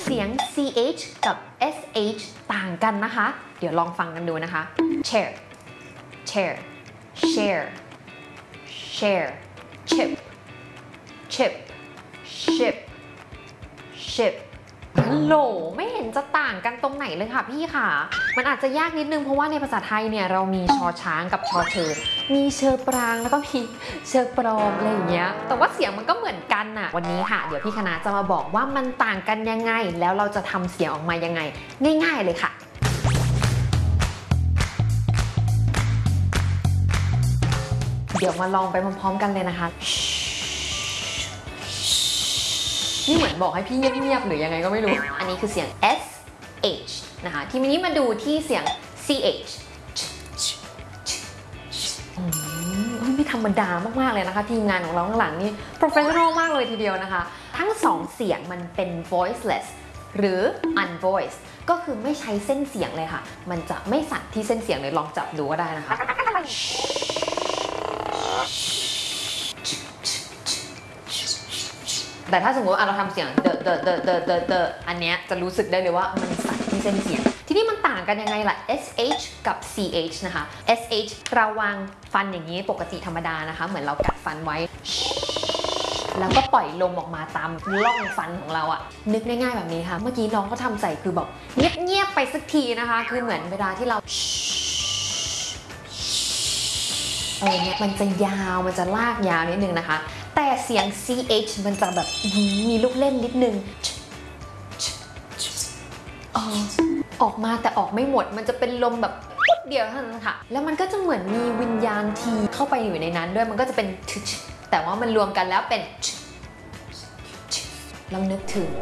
เสียง ch กับ sh ต่างกันนะคะ เดี๋ยวลองฟังกันดูนะคะ chair chair share share chip chip ship ship ฮัลโหลไม่เห็นจะต่างกันตรงไหนเลยค่ะพี่ค่ะมันอาจจะยากนิดนึงเพราะว่าในภาษาไทยเนี่ยเรามีชอช้างกับชอเชอมีเชอปรางแล้วก็มีเชอปลอมอะไรอย่างเงี้ยแต่ว่าเสียงมันก็เหมือนกันน่ะวันนี้ค่ะเดี๋ยวพี่คณะจะมาบอกว่ามันต่างกันยังไงแล้วเราจะทำเสียงออกมายังไงง่ายๆเลยค่ะเดี๋ยวมาลองไปพร้อมๆกันเลยนะคะนี่เหมือนบอกให้พี่เงียบๆหรือยังไงก็ไม่รู้อันนี้คือเสียง sh นะคะทีนี้มาดูที่เสียง ch ไม่ธรรมดามากๆเลยนะคะทีมงานของเราข้างหลังนี่ professional มากเลยทีเดียวนะคะทั้งสองเสียงมันเป็น voiceless หรือ unvoiced ก็คือไม่ใช้เส้นเสียงเลยค่ะมันจะไม่สั่นที่เส้นเสียงเลยลองจับดูก็ได้นะคะแต่ถ้าสมมติเราทำเสียงเดอันเนี้ยจะรู้สึกได้เลยว่ามันสั่นที่เส้นเสียงทีนี้มันต่างกันยังไงล่ะ sh กับ ch นะคะ sh เราวางฟันอย่างนี้ปกติธรรมดานะคะเหมือนเรากัดฟันไว้แล้วก็ปล่อยลมออกมาตามร่องฟันของเราอะนึกง่ายๆแบบนี้ค่ะเมื่อกี้น้องก็ทำใส่คือแบบเงียบๆไปสักทีนะคะคือเหมือนเวลาที่เราเนี่ยมันจะยาวมันจะลากยาวนิดนึงนะคะแต่เสียง ch มันจะแบบมีลูกเล่นนิดนึงออกมาแต่ออกไม่หมดมันจะเป็นลมแบบปุ๊บเดียวเท่านั้นค่ะแล้วมันก็จะเหมือนมีวิญญาณทีเข้าไปอยู่ในนั้นด้วยมันก็จะเป็นแต่ว่ามันรวมกันแล้วเป็นลองนึกถึง